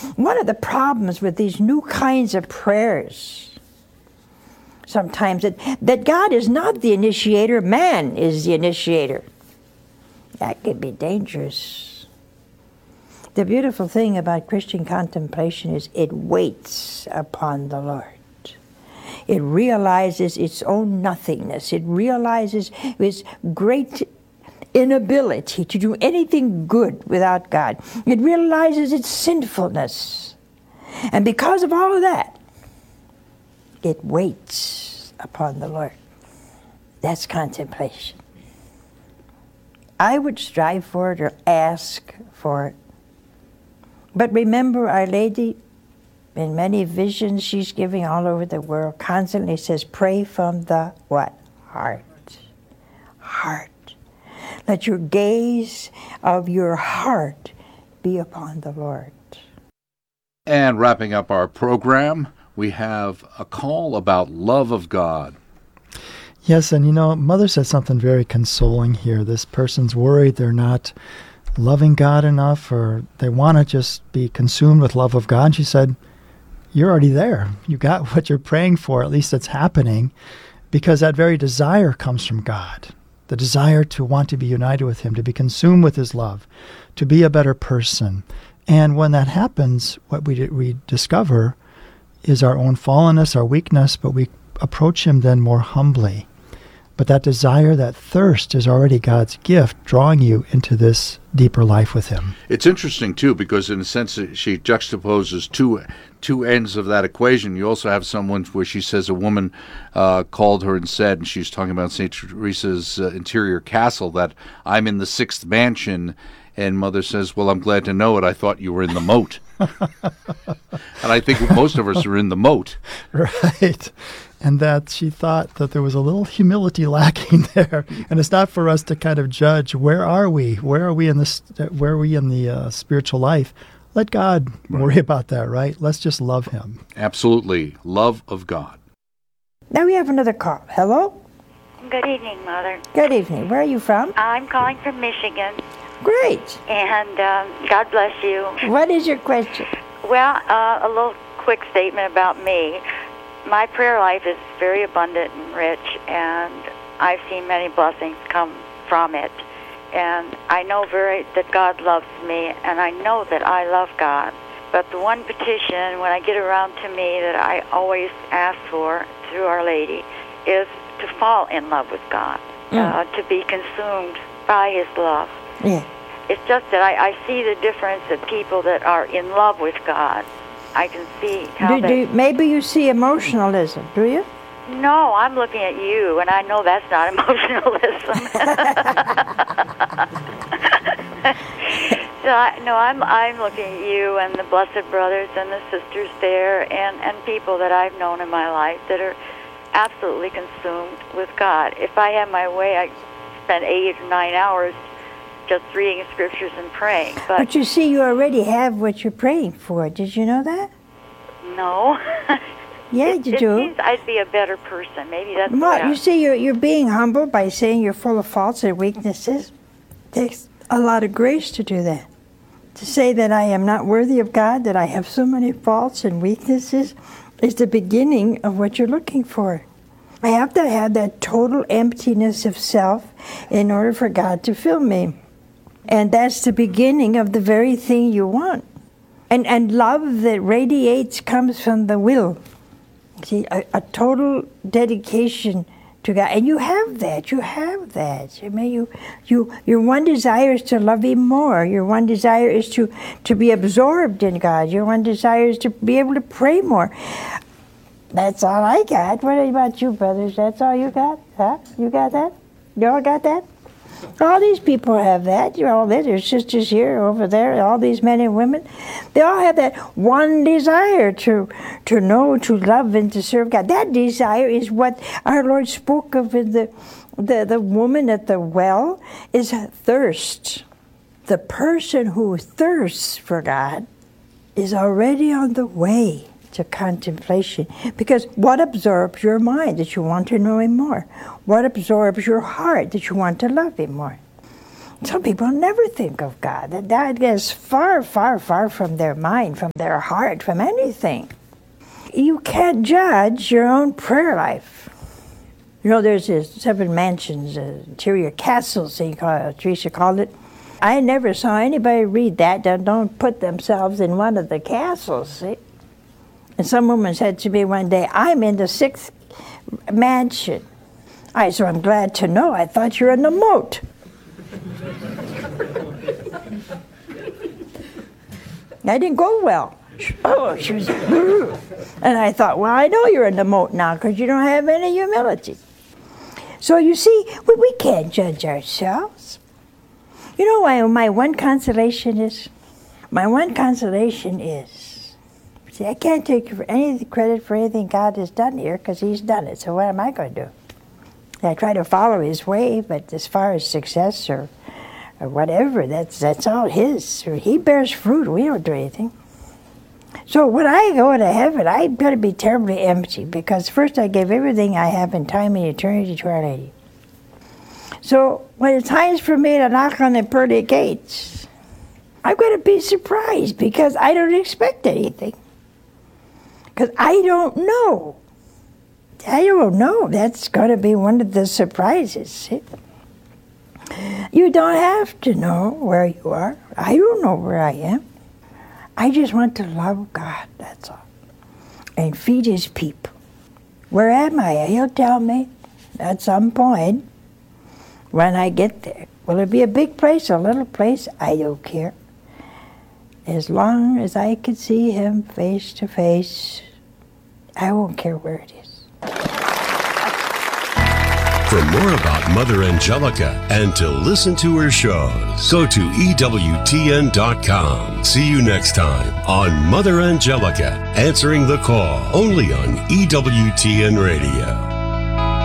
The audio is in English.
One of the problems with these new kinds of prayers sometimes that God is not the initiator, man is the initiator. That could be dangerous. The beautiful thing about Christian contemplation is it waits upon the Lord. It realizes its own nothingness. It realizes its great inability to do anything good without God. It realizes its sinfulness. And because of all of that, it waits upon the Lord. That's contemplation. I would strive for it or ask for it. But remember, Our Lady, in many visions she's giving all over the world, constantly says, pray from the what? Heart. Heart. Let your gaze of your heart be upon the Lord. And wrapping up our program, we have a call about love of God. Yes, and Mother said something very consoling here. This person's worried they're not loving God enough, or they want to just be consumed with love of God. And she said, you're already there. You got what you're praying for, at least it's happening, because that very desire comes from God. The desire to want to be united with Him, to be consumed with His love, to be a better person. And when that happens, what we discover is our own fallenness, our weakness, but we approach Him then more humbly. But that desire, that thirst is already God's gift, drawing you into this deeper life with Him. It's interesting, too, because in a sense she juxtaposes two ends of that equation. You also have someone where she says a woman called her and said, and she's talking about St. Teresa's interior castle, that I'm in the sixth mansion. And Mother says, well, I'm glad to know it. I thought you were in the moat. And I think most of us are in the moat. Right. And that she thought that there was a little humility lacking there. And it's not for us to kind of judge, where are we? Where are we in the spiritual life? Let God worry about that, right? Let's just love Him. Absolutely. Love of God. Now we have another call. Hello? Good evening, Mother. Good evening. Where are you from? I'm calling from Michigan. Great. And God bless you. What is your question? Well, a little quick statement about me. My prayer life is very abundant and rich, and I've seen many blessings come from it. And I know that God loves me, and I know that I love God. But the one petition, when I get around to me, that I always ask for through Our Lady is to fall in love with God, to be consumed by His love. Yeah. It's just that I see the difference of people that are in love with God. I can see how maybe you see emotionalism, do you? No, I'm looking at you, and I know that's not emotionalism. I'm looking at you and the Blessed Brothers and the sisters there, and people that I've known in my life that are absolutely consumed with God. If I had my way, I'd spend 8 or 9 hours just reading scriptures and praying. But you see, you already have what you're praying for. Did you know that? No. Yeah, you do. It seems I'd be a better person. Maybe that's well, you see, you're being humble by saying you're full of faults and weaknesses. It takes a lot of grace to do that. To say that I am not worthy of God, that I have so many faults and weaknesses, is the beginning of what you're looking for. I have to have that total emptiness of self in order for God to fill me. And that's the beginning of the very thing you want. And love that radiates comes from the will. See, a total dedication to God. And you have that. I mean, your one desire is to love Him more. Your one desire is to be absorbed in God. Your one desire is to be able to pray more. That's all I got. What about you, brothers? That's all you got? Huh? You got that? You all got that? All these people have that. There's sisters here, over there, all these men and women. They all have that one desire to know, to love, and to serve God. That desire is what our Lord spoke of in the woman at the well, is thirst. The person who thirsts for God is already on the way to contemplation. Because what absorbs your mind, that you want to know Him more? What absorbs your heart, that you want to love Him more? Some people never think of God. That is far, far, far from their mind, from their heart, from anything. You can't judge your own prayer life. You know, there's this 7 mansions, interior castles, Teresa called it. I never saw anybody read that don't put themselves in one of the castles, see? And some woman said to me one day, I'm in the 6th mansion. I said, I'm glad to know. I thought you were in the moat. That didn't go well. Oh, she was, and I thought, well, I know you're in the moat now because you don't have any humility. So you see, we can't judge ourselves. You know why my one consolation is? My one consolation is, see, I can't take any credit for anything God has done here because He's done it. So what am I going to do? I try to follow His way, but as far as success or whatever, that's all His. He bears fruit. We don't do anything. So when I go to heaven, I'm going to be terribly empty because first I gave everything I have in time and eternity to Our Lady. So when it's time for me to knock on the pearly gates, I'm going to be surprised because I don't expect anything. Because I don't know. I don't know. That's going to be one of the surprises. See? You don't have to know where you are. I don't know where I am. I just want to love God, that's all. And feed His people. Where am I? He'll tell me at some point when I get there. Will it be a big place or a little place? I don't care. As long as I can see Him face to face, I won't care where it is. For more about Mother Angelica and to listen to her shows, go to EWTN.com. See you next time on Mother Angelica, answering the call, only on EWTN Radio.